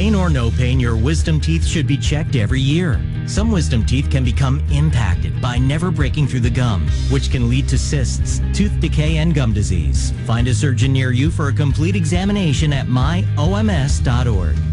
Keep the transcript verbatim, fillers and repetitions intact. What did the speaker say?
Pain or no pain, your wisdom teeth should be checked every year. Some wisdom teeth can become impacted by never breaking through the gum, which can lead to cysts, tooth decay, and gum disease. Find a surgeon near you for a complete examination at my O M S dot org.